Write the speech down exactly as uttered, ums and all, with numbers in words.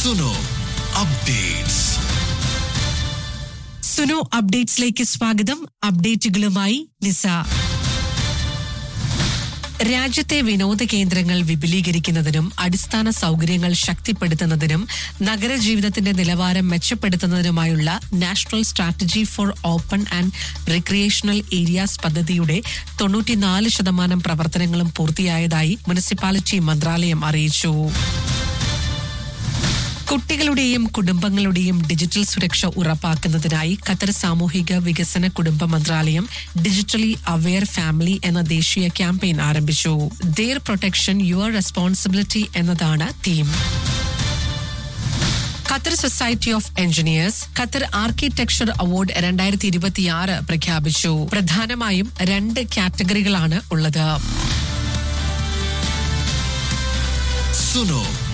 Suno updates. Suno അപ്ഡേറ്റ്സിലേക്ക് സ്വാഗതം. അപ്ഡേറ്റുകളുമായി നിസ. രാജ്യത്തെ വിനോദ കേന്ദ്രങ്ങൾ വിപുലീകരിക്കുന്നതിനും അടിസ്ഥാന സൗകര്യങ്ങൾ ശക്തിപ്പെടുത്തുന്നതിനും നഗരജീവിതത്തിന്റെ നിലവാരം മെച്ചപ്പെടുത്തുന്നതിനുമായുള്ള national strategy four open and recreational areas പദ്ധതിയുടെ തൊണ്ണൂറ്റിനാല് ശതമാനം പ്രവർത്തനങ്ങളും പൂർത്തിയായതായി മുനിസിപ്പാലിറ്റി മന്ത്രാലയം അറിയിച്ചു. കുട്ടികളുടെയും കുടുംബങ്ങളുടെയും ഡിജിറ്റൽ സുരക്ഷ ഉറപ്പാക്കുന്നതിനായി ഖത്തർ സാമൂഹിക വികസന കുടുംബ മന്ത്രാലയം ഡിജിറ്റലി അവെയർ ഫാമിലി എന്ന ദേശീയ ക്യാമ്പയിൻ ആരംഭിച്ചു. ദെയർ പ്രൊട്ടക്ഷൻ യുവർ റെസ്പോൺസിബിലിറ്റി എന്നതാണ് theme. Qatar society of engineers Qatar architecture award രണ്ടായിരത്തി ഇരുപത്തിയാറ് പ്രഖ്യാപിച്ചു. പ്രധാനമായും രണ്ട് കാറ്റഗറികളാണ് ഉള്ളത്. സുനോ